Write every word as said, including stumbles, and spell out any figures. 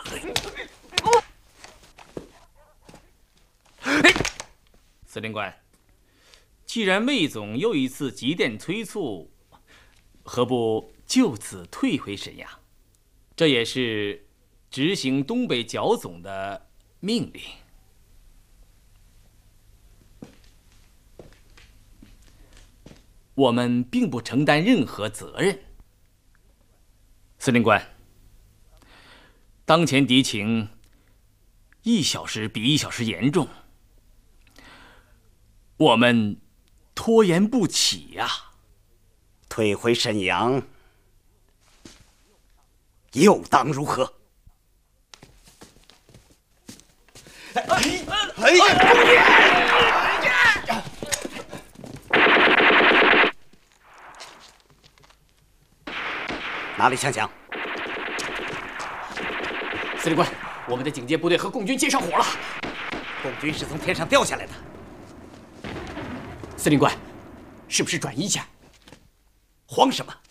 司令官，既然魏总又一次急电催促，何不就此退回沈阳？这也是执行东北剿总的命令。我们并不承担任何责任。司令官，当前敌情一小时比一小时严重。 我们拖延不起呀、啊！ 退回沈阳，又当如何？哎哎呀！哪里枪响？ 司令官，我们的警戒部队和共军接上火了。 共军是从天上掉下来的。 司令官，是不是转移一下？ 慌什么？